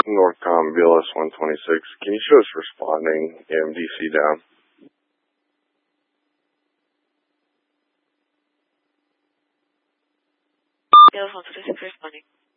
Northcom BLS 126. Can you show us responding AMDC down? BLS 126 responding.